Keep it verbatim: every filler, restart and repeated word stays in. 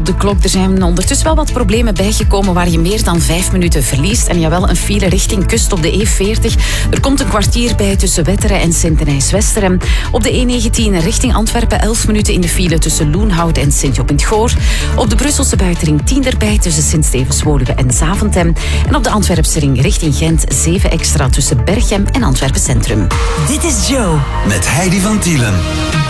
op de klok. Er zijn ondertussen wel wat problemen bijgekomen waar je meer dan vijf minuten verliest. En jawel, een file richting kust op de E veertig. Er komt een kwartier bij tussen Wetteren en Sint-Denijs-Westeren. Op de E negentien richting Antwerpen elf minuten in de file tussen Loenhout en Sint-Job-in-het-Goor. Op de Brusselse buitenring tien erbij tussen Sint-Stevens-Woluwe en Zaventem. En op de Antwerpse ring richting Gent zeven extra tussen Berchem en Antwerpen Centrum. Dit is Joe. Met Heidi van Tielen.